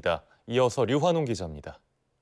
보도입니다. 이어서 류환웅 기자입니다.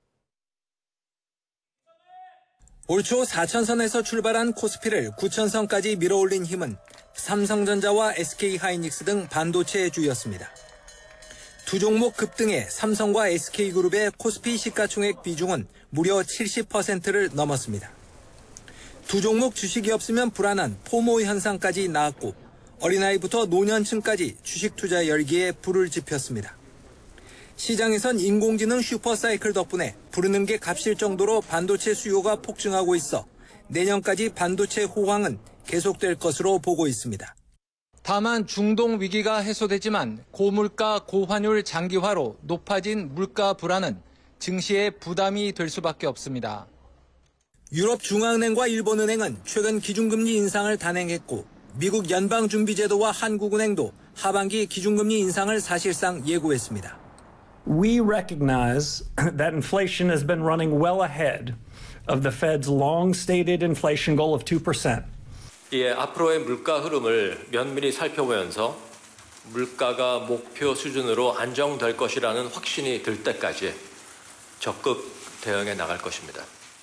올 초 4천선에서 출발한 코스피를 9천선까지 밀어올린 힘은 삼성전자와 SK하이닉스 등 반도체의 주였습니다. 두 종목 급등에 삼성과 SK그룹의 코스피 시가총액 비중은 무려 70%를 넘었습니다. 두 종목 주식이 없으면 불안한 포모 현상까지 나왔고 어린아이부터 노년층까지 주식 투자 열기에 불을 지폈습니다. 시장에선 인공지능 슈퍼사이클 덕분에 부르는 게 값일 정도로 반도체 수요가 폭증하고 있어 내년까지 반도체 호황은 계속될 것으로 보고 있습니다. 다만 중동 위기가 해소되지만 고물가 고환율 장기화로 높아진 물가 불안은 증시에 부담이 될 수밖에 없습니다. 유럽 중앙은행과 일본은행은 최근 기준금리 인상을 단행했고 미국 연방준비제도와 한국은행도 하반기 기준금리 인상을 사실상 예고했습니다. We recognize that inflation has been running well ahead of the Fed's long-stated inflation goal of 2%. 앞으로의 물가 흐름을 면밀히 살펴보면서 물가가 목표 수준으로 안정될 것이라는 확신이 들 때까지 적극 대응해 나갈 것입니다.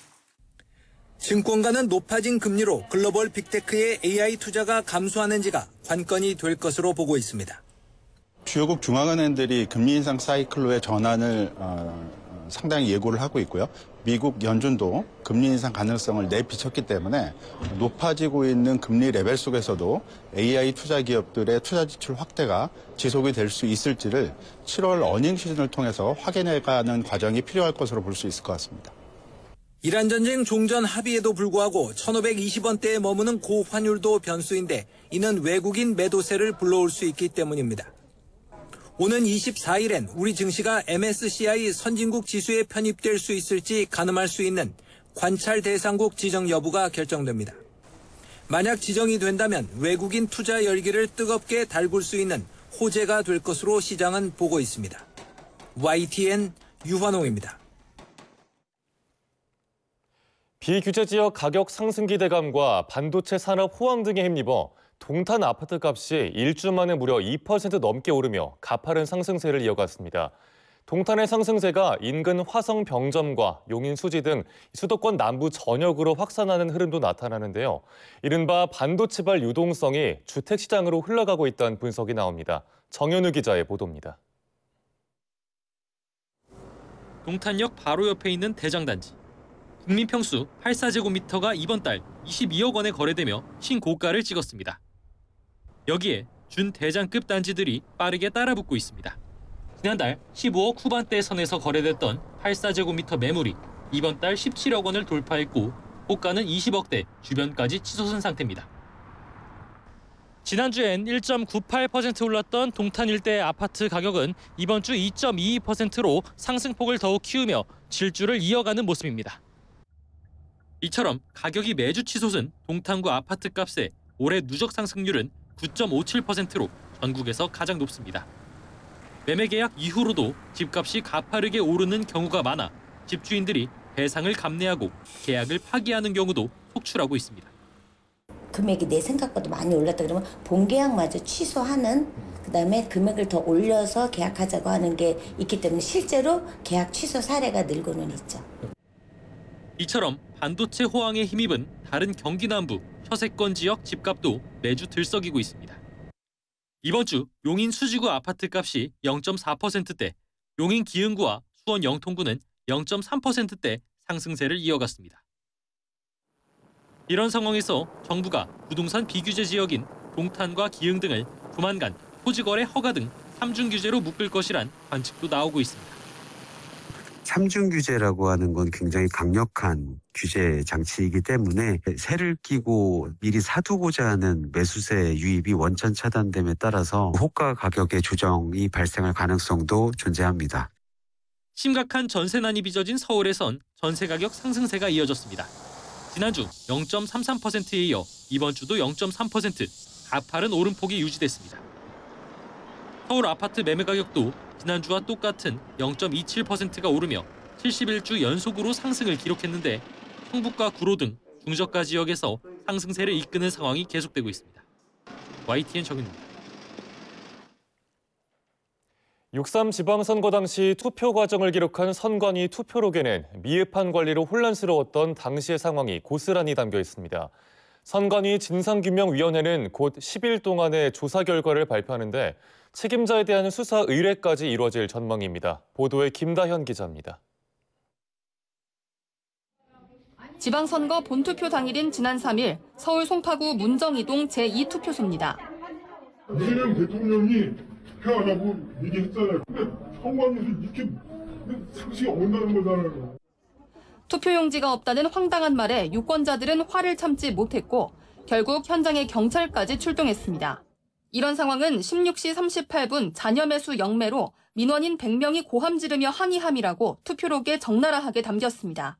증권가는 높아진 금리로 글로벌 빅테크의 AI 투자가 감소하는지가 관건이 될 것으로 보고 있습니다. 주요국 중앙은행들이 금리 인상 사이클로의 전환을 상당히 예고를 하고 있고요. 미국 연준도 금리 인상 가능성을 내비쳤기 때문에 높아지고 있는 금리 레벨 속에서도 AI 투자 기업들의 투자 지출 확대가 지속이 될 수 있을지를 7월 어닝 시즌을 통해서 확인해가는 과정이 필요할 것으로 볼 수 있을 것 같습니다. 이란 전쟁 종전 합의에도 불구하고 1,520원대에 머무는 고환율도 변수인데 이는 외국인 매도세를 불러올 수 있기 때문입니다. 오는 24일엔 우리 증시가 MSCI 선진국 지수에 편입될 수 있을지 가늠할 수 있는 관찰 대상국 지정 여부가 결정됩니다. 만약 지정이 된다면 외국인 투자 열기를 뜨겁게 달굴 수 있는 호재가 될 것으로 시장은 보고 있습니다. YTN 유환홍입니다. 비규제 지역 가격 상승 기대감과 반도체 산업 호황 등에 힘입어 동탄 아파트 값이 일주 만에 무려 2% 넘게 오르며 가파른 상승세를 이어갔습니다. 동탄의 상승세가 인근 화성 병점과 용인 수지 등 수도권 남부 전역으로 확산하는 흐름도 나타나는데요. 이른바 반도체발 유동성이 주택시장으로 흘러가고 있다는 분석이 나옵니다. 정현우 기자의 보도입니다. 동탄역 바로 옆에 있는 대장단지. 국민평수 84제곱미터가 이번 달 22억 원에 거래되며 신고가를 찍었습니다. 여기에 준대장급 단지들이 빠르게 따라붙고 있습니다. 지난달 15억 후반대 선에서 거래됐던 84제곱미터 매물이 이번 달 17억 원을 돌파했고 고가는 20억대 주변까지 치솟은 상태입니다. 지난주엔 1.98% 올랐던 동탄 일대 아파트 가격은 이번 주 2.22%로 상승폭을 더욱 키우며 질주를 이어가는 모습입니다. 이처럼 가격이 매주 치솟은 동탄구 아파트 값의 올해 누적 상승률은 9.57%로 전국에서 가장 높습니다. 매매 계약 이후로도 집값이 가파르게 오르는 경우가 많아 집주인들이 배상을 감내하고 계약을 파기하는 경우도 속출하고 있습니다. 금액이 내 생각보다 많이 올랐다 그러면 본계약마저 취소하는 그다음에 금액을 더 올려서 계약하자고 하는 게 있기 때문에 실제로 계약 취소 사례가 늘고는 있죠. 이처럼 반도체 호황에 힘입은 다른 경기 남부 서세권 지역 집값도 매주 들썩이고 있습니다. 이번 주 용인 수지구 아파트 값이 0.4%대, 용인 기흥구와 수원 영통구는 0.3%대 상승세를 이어갔습니다. 이런 상황에서 정부가 부동산 비규제 지역인 동탄과 기흥 등을 조만간 토지거래 허가 등 3중 규제로 묶을 것이란 관측도 나오고 있습니다. 3중 규제라고 하는 건 굉장히 강력한 규제 장치이기 때문에 세를 끼고 미리 사두고자 하는 매수세 유입이 원천 차단됨에 따라서 호가 가격의 조정이 발생할 가능성도 존재합니다. 심각한 전세난이 빚어진 서울에선 전세 가격 상승세가 이어졌습니다. 지난주 0.33%에 이어 이번 주도 0.3% 가파른 오름폭이 유지됐습니다. 서울 아파트 매매 가격도 지난주와 똑같은 0.27%가 오르며 71주 연속으로 상승을 기록했는데 성북과 구로 등 중저가 지역에서 상승세를 이끄는 상황이 계속되고 있습니다. YTN 정윤입니다. 6.3 지방선거 당시 투표 과정을 기록한 선관위 투표록에는 미흡한 관리로 혼란스러웠던 당시의 상황이 고스란히 담겨 있습니다. 선관위 진상규명위원회는 곧 10일 동안의 조사 결과를 발표하는데 책임자에 대한 수사 의뢰까지 이루어질 전망입니다. 보도에 김다현 기자입니다. 지방선거 본투표 당일인 지난 3일 서울 송파구 문정이동 제2투표소입니다. 이재명 대통령이 투표하라고 얘기했잖아요. 근데 선관위에서 이렇게 상식이 없는다는 거잖아요. 투표용지가 없다는 황당한 말에 유권자들은 화를 참지 못했고 결국 현장에 경찰까지 출동했습니다. 이런 상황은 16시 38분 자녀 매수 영매로 민원인 100명이 고함 지르며 항의함이라고 투표록에 적나라하게 담겼습니다.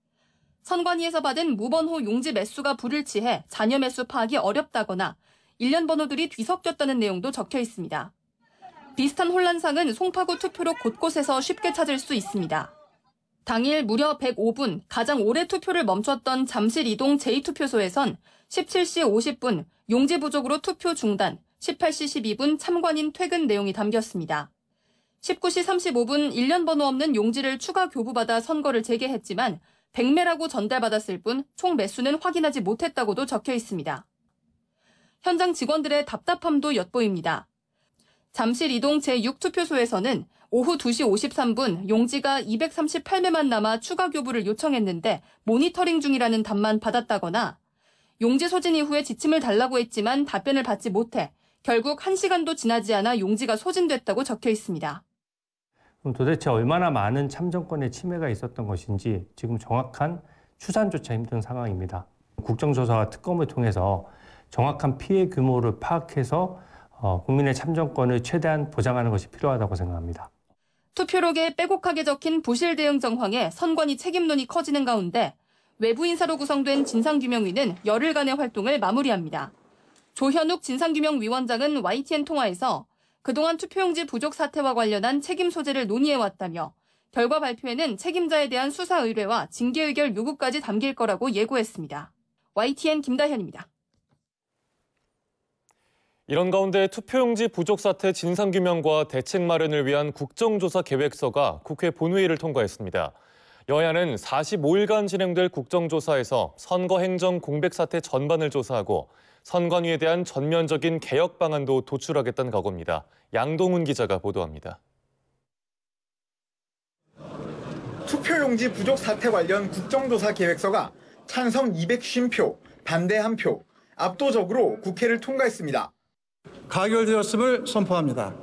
선관위에서 받은 무번호 용지 매수가 불을 취해 자녀 매수 파악이 어렵다거나 일련 번호들이 뒤섞였다는 내용도 적혀 있습니다. 비슷한 혼란상은 송파구 투표록 곳곳에서 쉽게 찾을 수 있습니다. 당일 무려 105분 가장 오래 투표를 멈췄던 잠실 이동 제2투표소에선 17시 50분 용지 부족으로 투표 중단, 18시 12분 참관인 퇴근 내용이 담겼습니다. 19시 35분 일련 번호 없는 용지를 추가 교부받아 선거를 재개했지만 100매라고 전달받았을 뿐 총 매수는 확인하지 못했다고도 적혀 있습니다. 현장 직원들의 답답함도 엿보입니다. 잠실 이동 제6투표소에서는 오후 2시 53분 용지가 238매만 남아 추가 교부를 요청했는데 모니터링 중이라는 답만 받았다거나 용지 소진 이후에 지침을 달라고 했지만 답변을 받지 못해 결국 1시간도 지나지 않아 용지가 소진됐다고 적혀 있습니다. 그럼 도대체 얼마나 많은 참정권의 침해가 있었던 것인지 지금 정확한 추산조차 힘든 상황입니다. 국정조사와 특검을 통해서 정확한 피해 규모를 파악해서 국민의 참정권을 최대한 보장하는 것이 필요하다고 생각합니다. 투표록에 빼곡하게 적힌 부실 대응 정황에 선관위 책임론이 커지는 가운데 외부 인사로 구성된 진상규명위는 열흘간의 활동을 마무리합니다. 조현욱 진상규명위원장은 YTN 통화에서 그동안 투표용지 부족 사태와 관련한 책임 소재를 논의해왔다며 결과 발표에는 책임자에 대한 수사 의뢰와 징계 의결 요구까지 담길 거라고 예고했습니다. YTN 김다현입니다. 이런 가운데 투표용지 부족 사태 진상규명과 대책 마련을 위한 국정조사 계획서가 국회 본회의를 통과했습니다. 여야는 45일간 진행될 국정조사에서 선거 행정 공백 사태 전반을 조사하고 선관위에 대한 전면적인 개혁 방안도 도출하겠다는 각오입니다. 양동훈 기자가 보도합니다. 투표용지 부족 사태 관련 국정조사 계획서가 찬성 250표, 반대 1표, 압도적으로 국회를 통과했습니다. 가결되었음을 선포합니다.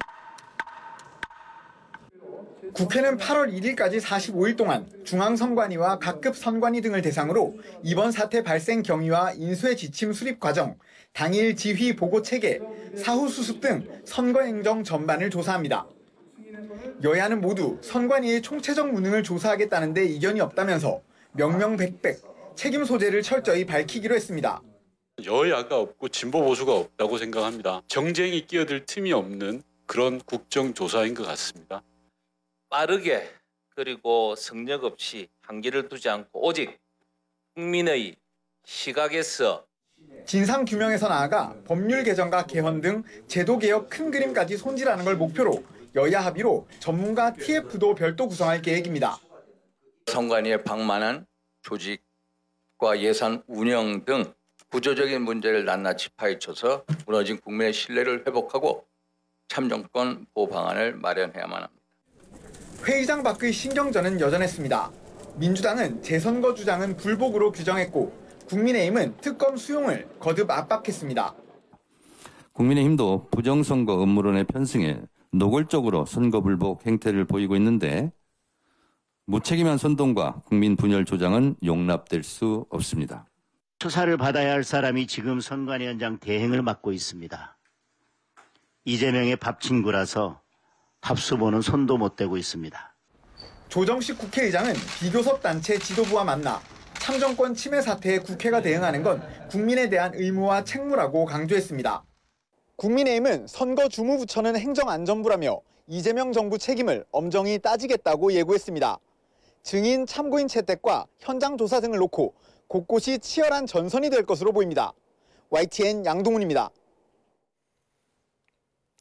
국회는 8월 1일까지 45일 동안 중앙선관위와 각급 선관위 등을 대상으로 이번 사태 발생 경위와 인수의 지침 수립 과정, 당일 지휘 보고 체계, 사후 수습 등 선거 행정 전반을 조사합니다. 여야는 모두 선관위의 총체적 무능을 조사하겠다는데 이견이 없다면서 명명백백 책임 소재를 철저히 밝히기로 했습니다. 여야가 없고 진보 보수가 없다고 생각합니다. 정쟁이 끼어들 틈이 없는 그런 국정조사인 것 같습니다. 빠르게 그리고 성역 없이 한계를 두지 않고 오직 국민의 시각에서 진상규명에서 나아가 법률 개정과 개헌 등 제도 개혁 큰 그림까지 손질하는 걸 목표로 여야 합의로 전문가 TF도 별도 구성할 계획입니다. 선관위에 방만한 조직과 예산 운영 등 구조적인 문제를 낱낱이 파헤쳐서 무너진 국민의 신뢰를 회복하고 참정권 보호 방안을 마련해야만 합니다. 회의장 밖의 신경전은 여전했습니다. 민주당은 재선거 주장은 불복으로 규정했고 국민의힘은 특검 수용을 거듭 압박했습니다. 국민의힘도 부정선거 음모론에 편승해 노골적으로 선거 불복 행태를 보이고 있는데 무책임한 선동과 국민 분열 조장은 용납될 수 없습니다. 수사를 받아야 할 사람이 지금 선관위 현장 대행을 맡고 있습니다. 이재명의 밥 친구라서 합수보는 손도 못 대고 있습니다. 조정식 국회의장은 비교섭 단체 지도부와 만나 참정권 침해 사태에 국회가 대응하는 건 국민에 대한 의무와 책무라고 강조했습니다. 국민의힘은 선거 주무부처는 행정안전부라며 이재명 정부 책임을 엄정히 따지겠다고 예고했습니다. 증인 참고인 채택과 현장 조사 등을 놓고 곳곳이 치열한 전선이 될 것으로 보입니다. YTN 양동훈입니다.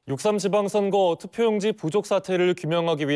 6.3 지방선거 투표용지 부족 사태를 규명하기 위해